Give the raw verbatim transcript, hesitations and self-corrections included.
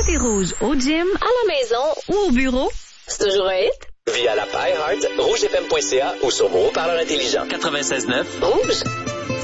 Écoutez Rouge au gym, à la maison ou au bureau. C'est toujours un hit. Via l'app iHeart, rougefm point c a ou sur vos haut-parleurs intelligents. quatre-vingt-seize neuf Rouge.